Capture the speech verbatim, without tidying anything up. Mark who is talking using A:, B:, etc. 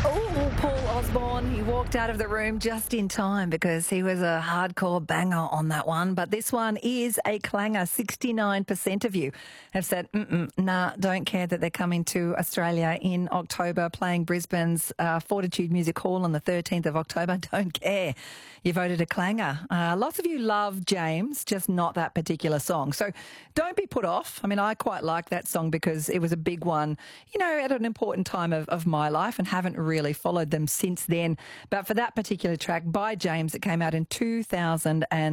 A: Oh, Paul Osborne, he walked out of the room just in time because he was a hardcore banger on that one. But this one is a clanger. sixty-nine percent of you have said, Mm-mm, nah, don't care that they're coming to Australia in October, playing Brisbane's uh, Fortitude Music Hall on the thirteenth of October. Don't care. You voted a clanger. Uh, lots of you love James, just not that particular song. So don't be put off. I mean, I quite like that song because it was a big one, you know, at an important time of, of my life, and haven't really followed them since then. But for that particular track by James, it came out in two thousand